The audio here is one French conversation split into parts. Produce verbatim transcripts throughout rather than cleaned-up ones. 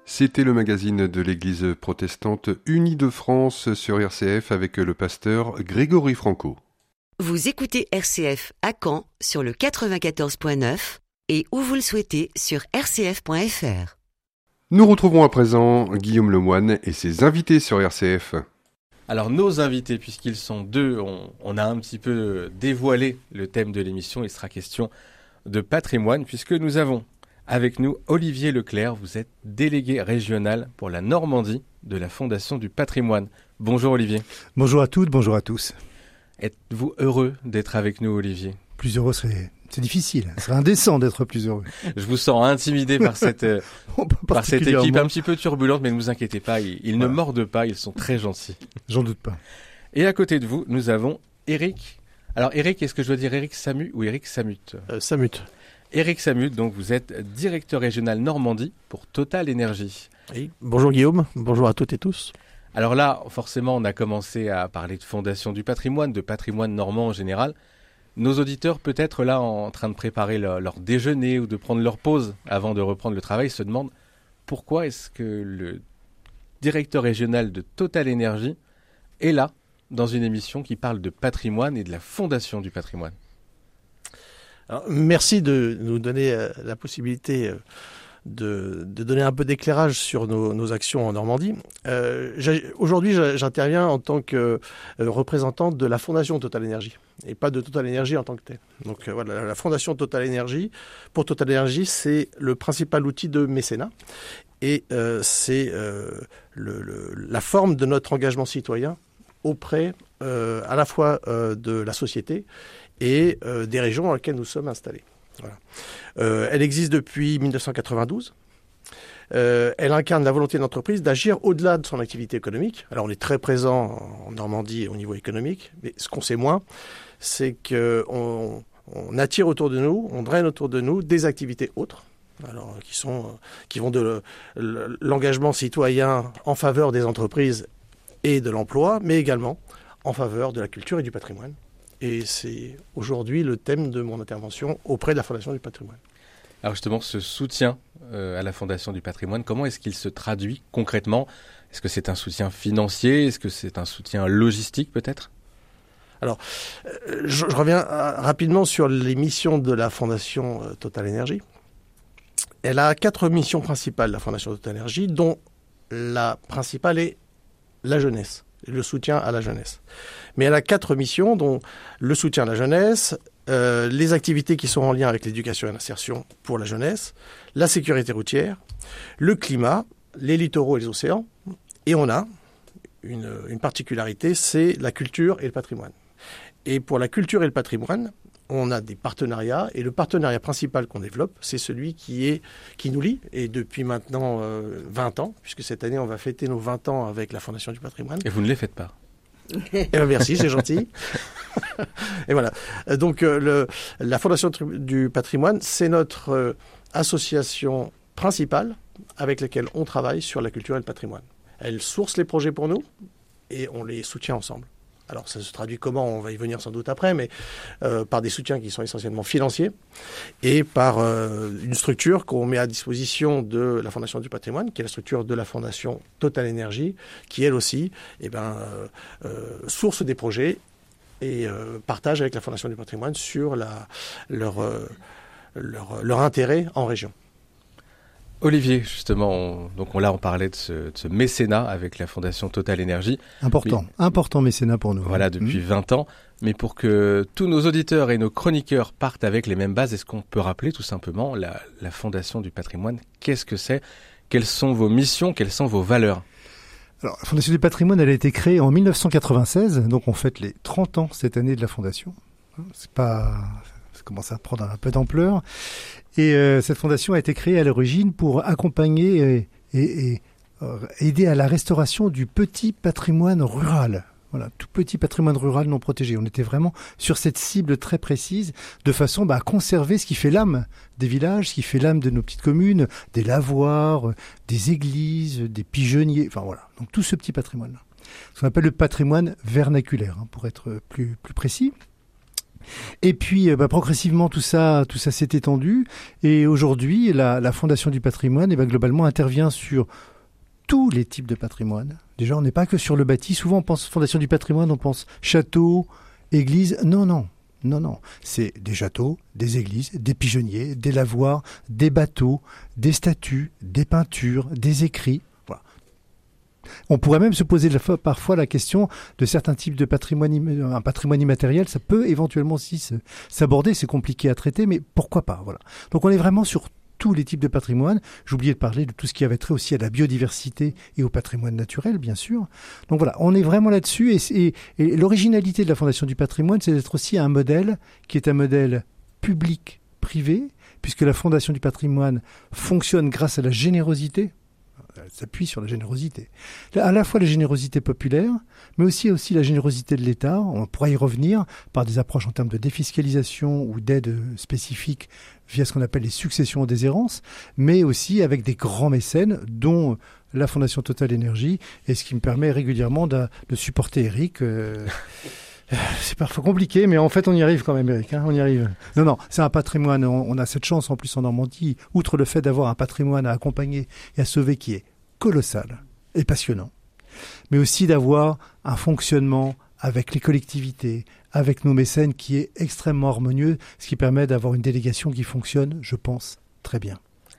C'était le magazine de l'Église protestante unie de France sur R C F avec le pasteur Grégory Franco. Vous écoutez R C F à Caen sur le quatre-vingt-quatorze point neuf et où vous le souhaitez sur r c f point f r. Nous retrouvons à présent Guillaume Lemoine et ses invités sur R C F. Alors nos invités, puisqu'ils sont deux, on, on a un petit peu dévoilé le thème de l'émission. Il sera question de patrimoine puisque nous avons avec nous Olivier Leclerc. Vous êtes délégué régional pour la Normandie de la Fondation du patrimoine. Bonjour Olivier. Bonjour à toutes, bonjour à tous. Êtes-vous heureux d'être avec nous Olivier ? Plus heureux serait... C'est difficile, ce serait indécent d'être plus heureux. Je vous sens intimidé par cette, euh, par cette équipe un petit peu turbulente, mais ne vous inquiétez pas, ils, ils voilà. ne mordent pas, ils sont très gentils. J'en doute pas. Et à côté de vous, nous avons Eric. Alors Eric, est-ce que je dois dire Eric Samut ou Eric Samut ? euh, Samut. Eric Samut, donc vous êtes directeur régional Normandie pour Total Énergie. Oui. Bonjour Guillaume, bonjour à toutes et tous. Alors là, forcément, on a commencé à parler de fondation du patrimoine, de patrimoine normand en général. Nos auditeurs, peut-être là, en train de préparer leur, leur déjeuner ou de prendre leur pause avant de reprendre le travail, se demandent pourquoi est-ce que le directeur régional de Total Énergie est là, dans une émission qui parle de patrimoine et de la fondation du patrimoine. Alors, merci de nous donner euh, la possibilité euh, de, de donner un peu d'éclairage sur nos, nos actions en Normandie. Euh, aujourd'hui, j'interviens en tant que euh, représentant de la Fondation Total Énergie et pas de Total Énergie en tant que telle. Donc euh, voilà, la Fondation Total Énergie, pour Total Énergie, c'est le principal outil de mécénat et euh, c'est euh, le, le, la forme de notre engagement citoyen auprès euh, à la fois euh, de la société et euh, des régions dans lesquelles nous sommes installés. Voilà. Euh, elle existe depuis mille neuf cent quatre-vingt-douze. Euh, elle incarne la volonté de l'entreprise d'agir au-delà de son activité économique. Alors on est très présent en Normandie au niveau économique, mais ce qu'on sait moins, c'est qu'on on attire autour de nous, on draine autour de nous des activités autres, alors, qui, sont, qui vont de le, l'engagement citoyen en faveur des entreprises et de l'emploi, mais également en faveur de la culture et du patrimoine. Et c'est aujourd'hui le thème de mon intervention auprès de la Fondation du patrimoine. Alors justement, ce soutien euh, à la Fondation du patrimoine, comment est-ce qu'il se traduit concrètement ? Est-ce que c'est un soutien financier ? Est-ce que c'est un soutien logistique peut-être ? Alors, euh, je, je reviens euh, rapidement sur les missions de la Fondation euh, Total Énergie. Elle a quatre missions principales, la Fondation Total Énergie, dont la principale est la jeunesse, le soutien à la jeunesse. Mais elle a quatre missions, dont le soutien à la jeunesse, euh, les activités qui sont en lien avec l'éducation et l'insertion pour la jeunesse, la sécurité routière, le climat, les littoraux et les océans. Et on a une, une particularité, c'est la culture et le patrimoine. Et pour la culture et le patrimoine, on a des partenariats. Et le partenariat principal qu'on développe, c'est celui qui, est, qui nous lie. Et depuis maintenant euh, vingt ans, puisque cette année, on va fêter nos vingt ans avec la Fondation du patrimoine. Et vous ne les faites pas ? Eh bien, merci, c'est gentil. Et voilà. Donc, euh, le, la Fondation du patrimoine, c'est notre euh, association principale avec laquelle on travaille sur la culture et le patrimoine. Elle source les projets pour nous et on les soutient ensemble. Alors, ça se traduit comment ? On va y venir sans doute après, mais euh, par des soutiens qui sont essentiellement financiers et par euh, une structure qu'on met à disposition de la Fondation du patrimoine, qui est la structure de la Fondation Total Énergie, qui, elle aussi, eh ben, euh, euh, source des projets et euh, partage avec la Fondation du patrimoine sur la, leur, euh, leur, leur intérêt en région. Olivier, justement, on, donc on, là on parlait de ce, de ce mécénat avec la Fondation Total Énergie. Important, mais, important mécénat pour nous. Voilà, depuis mmh. vingt ans. Mais pour que tous nos auditeurs et nos chroniqueurs partent avec les mêmes bases, est-ce qu'on peut rappeler tout simplement la, la Fondation du patrimoine ? Qu'est-ce que c'est ? Quelles sont vos missions ? Quelles sont vos valeurs ? Alors, la Fondation du patrimoine, elle a été créée en mille neuf cent quatre-vingt-seize, donc on fête les trente ans cette année de la Fondation. C'est pas... Ça commence à prendre un peu d'ampleur. Et euh, cette fondation a été créée à l'origine pour accompagner et, et, et euh, aider à la restauration du petit patrimoine rural. Voilà, tout petit patrimoine rural non protégé. On était vraiment sur cette cible très précise, de façon bah, à conserver ce qui fait l'âme des villages, ce qui fait l'âme de nos petites communes, des lavoirs, des églises, des pigeonniers, enfin voilà. Donc tout ce petit patrimoine-là. Ce qu'on appelle le patrimoine vernaculaire, hein, pour être plus, plus précis. Et puis, bah, progressivement, tout ça, tout ça s'est étendu. Et aujourd'hui, la, la Fondation du patrimoine, eh ben, globalement, intervient sur tous les types de patrimoine. Déjà, on n'est pas que sur le bâti. Souvent, on pense Fondation du patrimoine, on pense château, église. Non, non. Non, non. C'est des châteaux, des églises, des pigeonniers, des lavoirs, des bateaux, des statues, des peintures, des écrits. Voilà. On pourrait même se poser parfois la question de certains types de patrimoine, un patrimoine immatériel. Ça peut éventuellement aussi s'aborder. C'est compliqué à traiter, mais pourquoi pas. Voilà. Donc, on est vraiment sur tous les types de patrimoine. J'oubliais de parler de tout ce qui avait trait aussi à la biodiversité et au patrimoine naturel, bien sûr. Donc voilà, on est vraiment là-dessus. Et, et, et l'originalité de la Fondation du patrimoine, c'est d'être aussi un modèle qui est un modèle public-privé, puisque la Fondation du patrimoine fonctionne grâce à la générosité. Elle s'appuie sur la générosité. À la fois la générosité populaire, mais aussi, aussi la générosité de l'État. On pourra y revenir par des approches en termes de défiscalisation ou d'aide spécifique via ce qu'on appelle les successions en déshérence, mais aussi avec des grands mécènes, dont la Fondation Total Énergie, et ce qui me permet régulièrement de, de supporter Eric. Euh, c'est parfois compliqué, mais en fait, on y arrive quand même, Eric. Hein, on y arrive. Non, non, c'est un patrimoine. On, on a cette chance, en plus, en Normandie, outre le fait d'avoir un patrimoine à accompagner et à sauver qui est colossal et passionnant, mais aussi d'avoir un fonctionnement avec les collectivités, avec nos mécènes qui est extrêmement harmonieux, ce qui permet d'avoir une délégation qui fonctionne, je pense, très bien.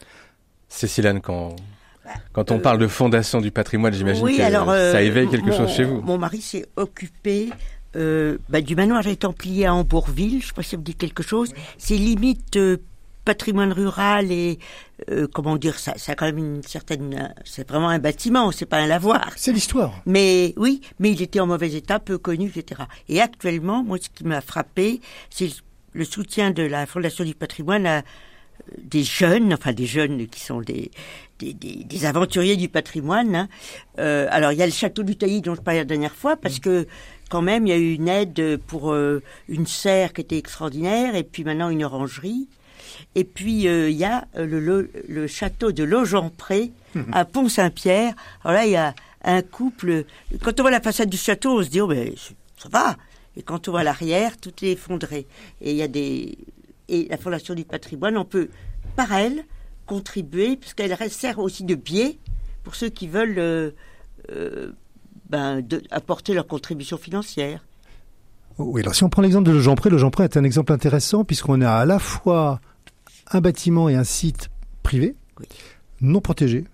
Cécilane, quand, quand on euh, parle de fondation du patrimoine, j'imagine oui, que alors, euh, ça éveille quelque mon, chose chez vous. Mon mari s'est occupé euh, bah, du manoir des Templiers à Hambourville, je ne sais pas si ça vous dit quelque chose, oui. C'est limite euh, patrimoine rural et euh, comment dire, ça, ça a quand même une certaine, c'est vraiment un bâtiment, c'est pas un lavoir. C'est l'histoire. Mais oui, mais il était en mauvais état, peu connu, et cetera. Et actuellement, moi, ce qui m'a frappé, c'est le soutien de la Fondation du patrimoine à des jeunes, enfin des jeunes qui sont des des, des, des aventuriers du patrimoine. Hein. Euh, alors il y a le château du Tailly dont je parlais la dernière fois, parce que quand même il y a eu une aide pour euh, une serre qui était extraordinaire, et puis maintenant une orangerie. Et puis, euh, il y a le, le, le château de Logempré, à Pont-Saint-Pierre. Alors là, il y a un couple... Quand on voit la façade du château, on se dit, oh, ben, ça va. Et quand on voit l'arrière, tout est effondré. Et il y a des... Et la Fondation du patrimoine, on peut, par elle, contribuer, puisqu'elle sert aussi de biais pour ceux qui veulent euh, euh, ben, de, apporter leur contribution financière. Oui, alors si on prend l'exemple de Logempré, Logempré est un exemple intéressant, puisqu'on a à la fois un bâtiment et un site privé, oui. non protégé,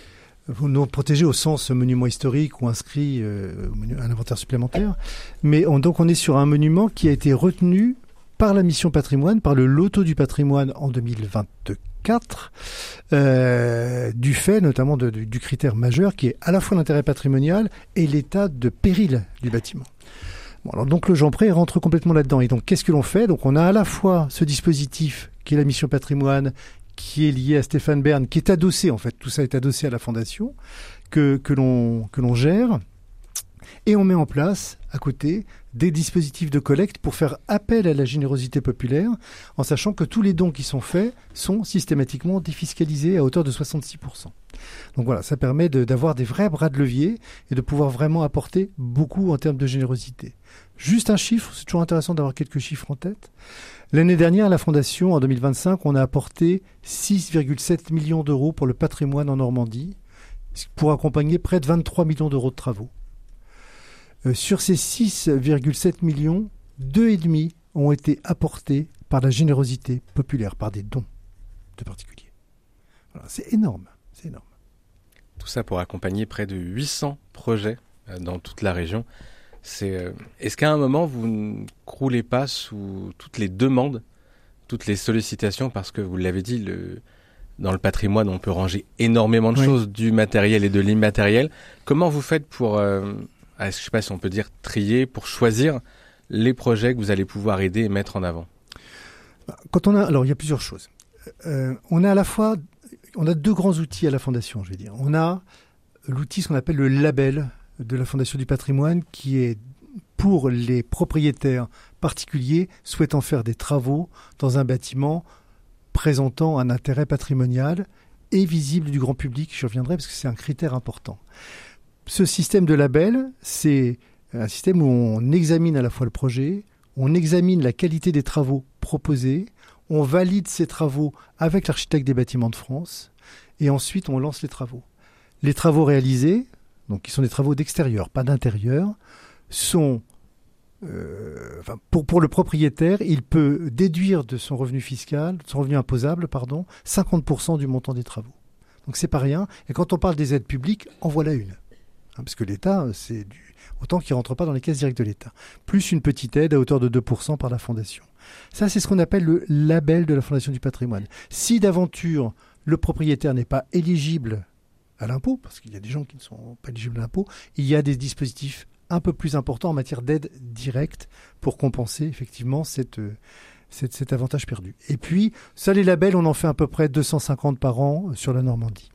non protégé au sens monument historique ou inscrit euh, un inventaire supplémentaire, mais on, donc on est sur un monument qui a été retenu par la mission patrimoine, par le loto du patrimoine en deux mille vingt-quatre, euh, du fait notamment de, du, du critère majeur qui est à la fois l'intérêt patrimonial et l'état de péril du bâtiment. Bon, alors donc Logempré rentre complètement là-dedans. Et donc qu'est-ce que l'on fait ? Donc on a à la fois ce dispositif qui est la mission patrimoine, qui est lié à Stéphane Bern, qui est adossé en fait, tout ça est adossé à la fondation, que, que l'on, que l'on gère. Et on met en place, à côté, des dispositifs de collecte pour faire appel à la générosité populaire, en sachant que tous les dons qui sont faits sont systématiquement défiscalisés à hauteur de soixante-six pour cent. Donc voilà, ça permet de, d'avoir des vrais bras de levier et de pouvoir vraiment apporter beaucoup en termes de générosité. Juste un chiffre, c'est toujours intéressant d'avoir quelques chiffres en tête. L'année dernière, à la Fondation, en deux mille vingt-cinq, on a apporté six virgule sept millions d'euros pour le patrimoine en Normandie, pour accompagner près de vingt-trois millions d'euros de travaux. Euh, sur ces six virgule sept millions, deux virgule cinq ont été apportés par la générosité populaire, par des dons de particuliers. Voilà, c'est énorme, c'est énorme. Tout ça pour accompagner près de huit cents projets euh, dans toute la région. C'est, euh, est-ce qu'à un moment, vous ne croulez pas sous toutes les demandes, toutes les sollicitations, parce que vous l'avez dit, le, dans le patrimoine, on peut ranger énormément de oui. choses, du matériel et de l'immatériel. Comment vous faites pour... Euh, je ne sais pas si on peut dire trier, pour choisir les projets que vous allez pouvoir aider et mettre en avant? Quand on a, alors il y a plusieurs choses. Euh, on a à la fois, on a deux grands outils à la Fondation, je vais dire. On a l'outil, ce qu'on appelle le label de la Fondation du patrimoine, qui est pour les propriétaires particuliers souhaitant faire des travaux dans un bâtiment présentant un intérêt patrimonial et visible du grand public. Je reviendrai parce que c'est un critère important. Ce système de label, c'est un système où on examine à la fois le projet, on examine la qualité des travaux proposés, on valide ces travaux avec l'architecte des bâtiments de France, et ensuite on lance les travaux. Les travaux réalisés, donc qui sont des travaux d'extérieur, pas d'intérieur, sont euh, enfin, pour, pour le propriétaire, il peut déduire de son revenu fiscal, de son revenu imposable, pardon, cinquante pour cent du montant des travaux. Donc c'est pas rien. Et quand on parle des aides publiques, en voilà une. Hein, parce que l'État, c'est du, autant qu'il ne rentre pas dans les caisses directes de l'État. Plus une petite aide à hauteur de deux pour cent par la Fondation. Ça, c'est ce qu'on appelle le label de la Fondation du patrimoine. Si d'aventure, le propriétaire n'est pas éligible à l'impôt, parce qu'il y a des gens qui ne sont pas éligibles à l'impôt, il y a des dispositifs un peu plus importants en matière d'aide directe pour compenser effectivement cette... Cet, cet avantage perdu. Et puis, ça, les labels, on en fait à peu près deux cent cinquante par an sur la Normandie.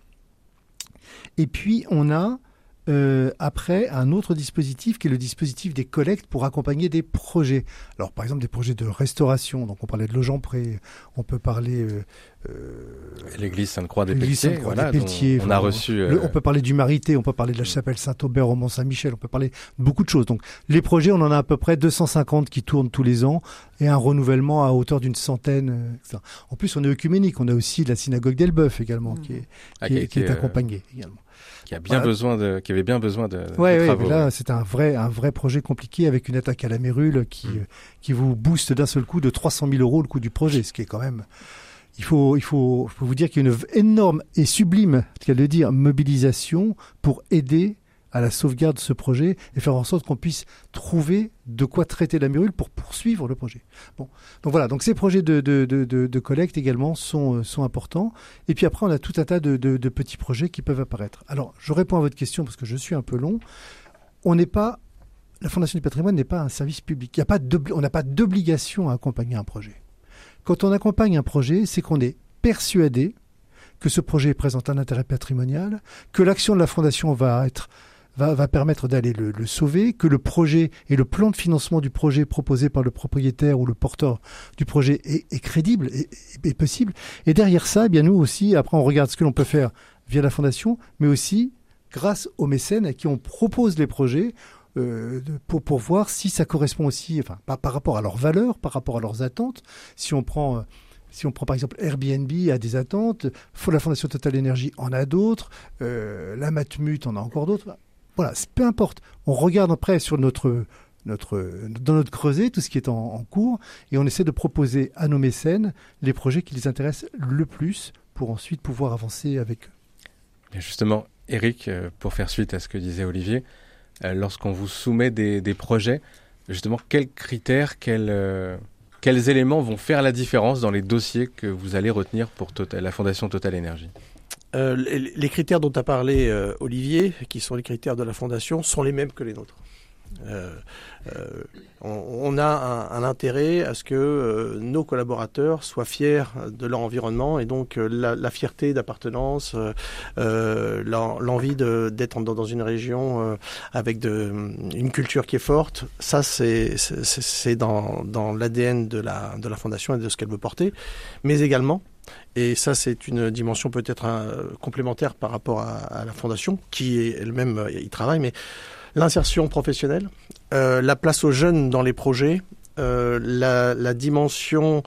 Et puis, on a euh, après un autre dispositif qui est le dispositif des collectes pour accompagner des projets. Alors, par exemple, des projets de restauration. Donc, on parlait de Logempré, on peut parler... Euh, euh, L'église Sainte-Croix des Pelletiers. Voilà, des Pelletiers on, on a reçu... Euh... Le, on peut parler du Marité, on peut parler de la chapelle Saint-Aubert au Mont-Saint-Michel, on peut parler de beaucoup de choses. Donc, les projets, on en a à peu près deux cent cinquante qui tournent tous les ans et un renouvellement à hauteur d'une centaine. Et cetera. En plus, on est œcuménique. On a aussi la synagogue d'Elbeuf également, qui est, ah, qui, qui, est, qui est euh... accompagnée également. Qui a bien voilà. besoin de, qui avait bien besoin de, ouais, de ouais, travaux. Mais là, ouais. c'est un vrai, un vrai projet compliqué avec une attaque à la mérule qui, mmh. qui vous booste d'un seul coup de trois cent mille euros le coût du projet, ce qui est quand même. Il faut, il faut, faut vous dire qu'il y a une énorme et sublime, c'est le dire, mobilisation pour aider à la sauvegarde de ce projet et faire en sorte qu'on puisse trouver de quoi traiter la mérule pour poursuivre le projet. Bon, donc voilà, donc ces projets de, de, de, de, de collecte également sont, sont importants. Et puis après, on a tout un tas de, de, de petits projets qui peuvent apparaître. Alors, je réponds à votre question parce que je suis un peu long. On n'est pas, la Fondation du patrimoine n'est pas un service public. Il y a pas on n'a pas d'obligation à accompagner un projet. Quand on accompagne un projet, c'est qu'on est persuadé que ce projet présente un intérêt patrimonial, que l'action de la Fondation va être Va, va permettre d'aller le, le sauver, que le projet et le plan de financement du projet proposé par le propriétaire ou le porteur du projet est, est crédible et est, est possible. Et derrière ça, eh bien nous aussi, après on regarde ce que l'on peut faire via la Fondation, mais aussi grâce aux mécènes à qui on propose les projets euh, pour, pour voir si ça correspond aussi, enfin par, par rapport à leurs valeurs, par rapport à leurs attentes. Si on prend... Euh, Si on prend par exemple Airbnb a des attentes, la Fondation Total Énergie en a d'autres, euh, la Matmut en a encore d'autres. Voilà, peu importe. On regarde après sur notre, notre, dans notre creuset tout ce qui est en, en cours et on essaie de proposer à nos mécènes les projets qui les intéressent le plus pour ensuite pouvoir avancer avec eux. Et justement, Eric, pour faire suite à ce que disait Olivier, lorsqu'on vous soumet des, des projets, justement, quels critères, quels, euh, quels éléments vont faire la différence dans les dossiers que vous allez retenir pour Total, la Fondation Total Énergie ? Euh, les, les critères dont a parlé euh, Olivier, qui sont les critères de la Fondation, sont les mêmes que les nôtres. Euh, euh, on, on a un, un intérêt à ce que euh, nos collaborateurs soient fiers de leur environnement et donc euh, la, la fierté d'appartenance, euh, euh, l'envie de, d'être dans, dans une région euh, avec de, une culture qui est forte. Ça, c'est, c'est, c'est dans, dans l'A D N de la, de la Fondation et de ce qu'elle veut porter, mais également. Et ça, c'est une dimension peut-être euh, complémentaire par rapport à, à la Fondation, qui est elle-même euh, y travaille, mais l'insertion professionnelle, euh, la place aux jeunes dans les projets, euh, la, la dimension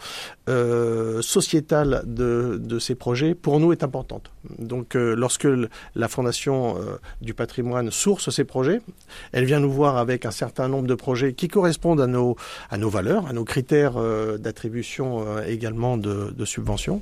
euh, sociétale de, de ces projets, pour nous, est importante. Donc, euh, lorsque la Fondation euh, du patrimoine source ces projets, elle vient nous voir avec un certain nombre de projets qui correspondent à nos, à nos valeurs, à nos critères euh, d'attribution euh, également de, de subventions.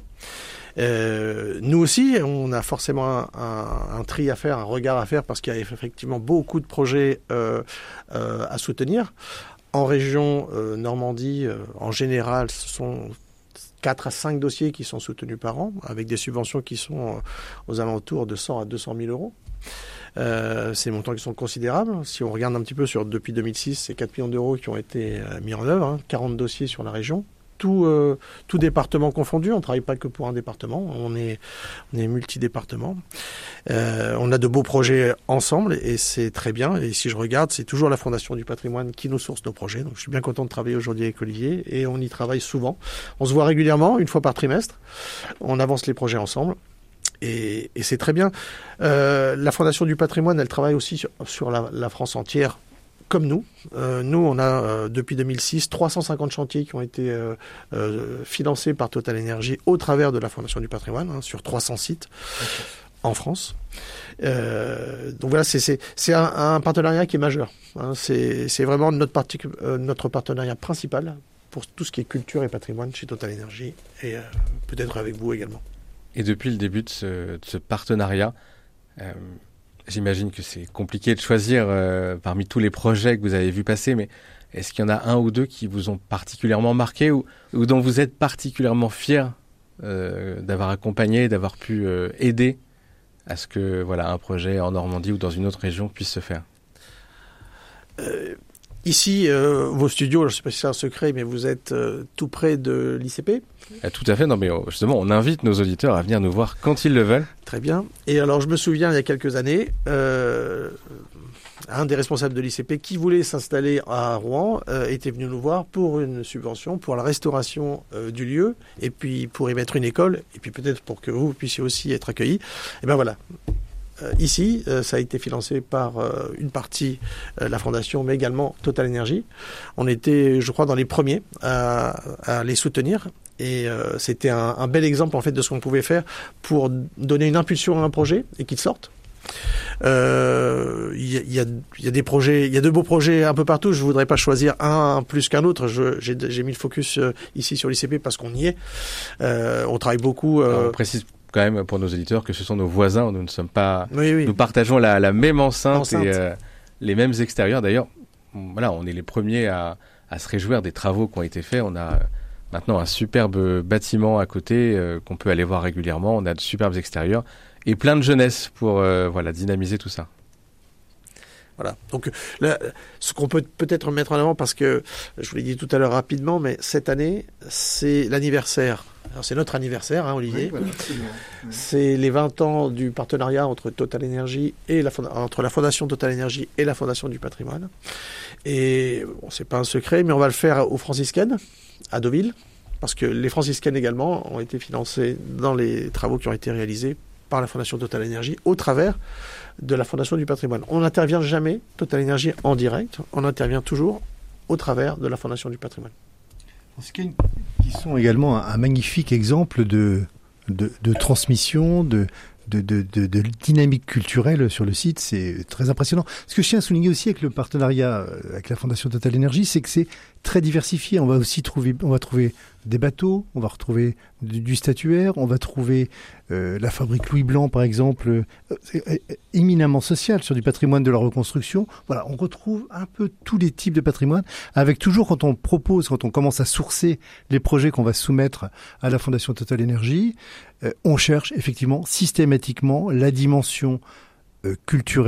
Euh, nous aussi, on a forcément un, un, un tri à faire, un regard à faire, parce qu'il y a effectivement beaucoup de projets euh, euh, à soutenir. En région euh, Normandie, euh, en général, ce sont quatre à cinq dossiers qui sont soutenus par an, avec des subventions qui sont euh, aux alentours de cent à deux cent mille euros. Euh, c'est des montants qui sont considérables. Si on regarde un petit peu sur depuis deux mille six, c'est quatre millions d'euros qui ont été euh, mis en œuvre, hein, quarante dossiers sur la région. Tout, euh, tout département confondu, on ne travaille pas que pour un département, on est, on est multi-départements. Euh, on a de beaux projets ensemble et c'est très bien. Et si je regarde, c'est toujours la Fondation du patrimoine qui nous source nos projets. Donc je suis bien content de travailler aujourd'hui avec Olivier et on y travaille souvent. On se voit régulièrement, une fois par trimestre. On avance les projets ensemble. Et, et c'est très bien. Euh, la Fondation du patrimoine, elle travaille aussi sur, sur la, la France entière, comme nous. Euh, nous, on a euh, depuis deux mille six trois cent cinquante chantiers qui ont été euh, euh, financés par Total Energy au travers de la Fondation du Patrimoine, hein, sur trois cents sites okay. en France. Euh, donc voilà, c'est, c'est, c'est un, un partenariat qui est majeur. Hein, c'est, c'est vraiment notre, partic- euh, notre partenariat principal pour tout ce qui est culture et patrimoine chez Total Energy et euh, peut-être avec vous également. Et depuis le début de ce, de ce partenariat, euh, j'imagine que c'est compliqué de choisir euh, parmi tous les projets que vous avez vus passer, mais est-ce qu'il y en a un ou deux qui vous ont particulièrement marqué ou, ou dont vous êtes particulièrement fiers euh, d'avoir accompagné, d'avoir pu euh, aider à ce que voilà, un projet en Normandie ou dans une autre région puisse se faire? euh, Ici, euh, vos studios, je ne sais pas si c'est un secret, mais vous êtes euh, tout près de l'I C P. Ah, tout à fait. Non, mais justement, on invite nos auditeurs à venir nous voir quand ils le veulent. Très bien. Et alors, je me souviens, il y a quelques années, euh, un des responsables de l'I C P qui voulait s'installer à Rouen euh, était venu nous voir pour une subvention, pour la restauration euh, du lieu, et puis pour y mettre une école, et puis peut-être pour que vous puissiez aussi être accueillis. Et ben voilà. Euh, ici, euh, ça a été financé par euh, une partie euh, la Fondation, mais également Total Energy. On était, je crois, dans les premiers à, à les soutenir. Et euh, c'était un, un bel exemple en fait de ce qu'on pouvait faire pour donner une impulsion à un projet et qu'il sorte. Il euh, y, y, a, y a des projets, il y a de beaux projets un peu partout. Je voudrais pas choisir un plus qu'un autre. Je, j'ai, j'ai mis le focus euh, ici sur l'I C P parce qu'on y est. Euh, on travaille beaucoup. Euh... Alors, on précise quand même pour nos auditeurs que ce sont nos voisins. Nous ne sommes pas. Oui, oui. Nous partageons la, la même enceinte, enceinte. et euh, les mêmes extérieurs. D'ailleurs, voilà, on est les premiers à, à se réjouir des travaux qui ont été faits. On a maintenant un superbe bâtiment à côté euh, qu'on peut aller voir régulièrement. On a de superbes extérieurs et plein de jeunesse pour euh, voilà, dynamiser tout ça. Voilà. Donc, là, ce qu'on peut peut-être mettre en avant, parce que je vous l'ai dit tout à l'heure rapidement, mais cette année, c'est l'anniversaire. Alors, c'est notre anniversaire, hein, Olivier. Oui, voilà, c'est, c'est les vingt ans du partenariat entre Total Energy et la entre la Fondation Total Energy et la Fondation du Patrimoine. Et bon, c'est pas un secret, mais on va le faire aux franciscaines à Deauville, parce que les franciscaines également ont été financées dans les travaux qui ont été réalisés par la Fondation Total Energy au travers de la Fondation du Patrimoine. On n'intervient jamais, Total Energy, en direct, on intervient toujours au travers de la Fondation du Patrimoine. Qui sont également un, un magnifique exemple de, de, de transmission, de, de, de, de, de dynamique culturelle sur le site. C'est très impressionnant. Ce que je tiens à souligner aussi avec le partenariat avec la Fondation Total Energy, c'est que c'est très diversifié. On va aussi trouver, on va trouver des bateaux, on va retrouver du, du statuaire, on va trouver euh, la fabrique Louis Blanc, par exemple, euh, euh, éminemment sociale sur du patrimoine de la reconstruction. Voilà, on retrouve un peu tous les types de patrimoine, avec toujours, quand on propose, quand on commence à sourcer les projets qu'on va soumettre à la Fondation Total Energy, euh, on cherche effectivement systématiquement la dimension euh, culturelle